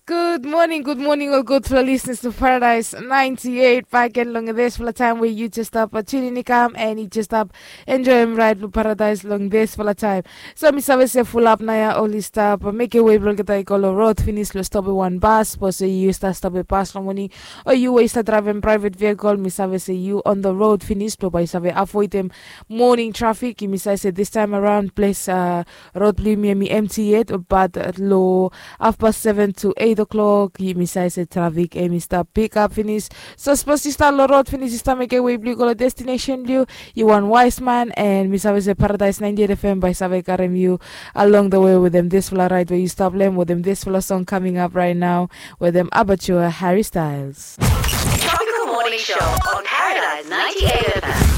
good morning, all good for listeners to Paradise 98. Back and long this for the time where you just up tuning come and you just up enjoying ride for Paradise long this for the time. So Miss Avese full up naya only stop make a way bro get I call a road finish lo stop one bus so you stop a pass long money or you waste driving private vehicle Miss Avese you on the road finish to by save avoid them morning traffic. Miss I said this time around place road premium empty yet but low 7:30 to 8 o'clock. You miss I said traffic and Mr. Pick up finish. So suppose you start the road finish you make a way blue go destination blue. You want wise man and Miss I say Paradise 98 FM by Save Karem you along the way with them this fella right where you stop them with them this fella song coming up right now with them Abature Harry Styles. Tropical Morning Show on Paradise 98 FM.